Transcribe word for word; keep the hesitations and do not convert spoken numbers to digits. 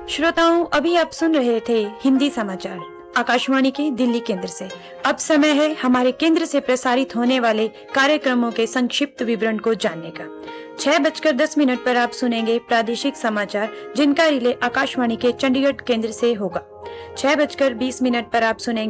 श्रोताओं, अभी आप सुन रहे थे हिंदी समाचार आकाशवाणी के दिल्ली केंद्र से। अब समय है हमारे केंद्र से प्रसारित होने वाले कार्यक्रमों के संक्षिप्त विवरण को जानने का। छह बजकर दस मिनट पर आप सुनेंगे प्रादेशिक समाचार, जिनका रिले आकाशवाणी के चंडीगढ़ केंद्र से होगा। छह बजकर बीस मिनट पर आप सुनेंगे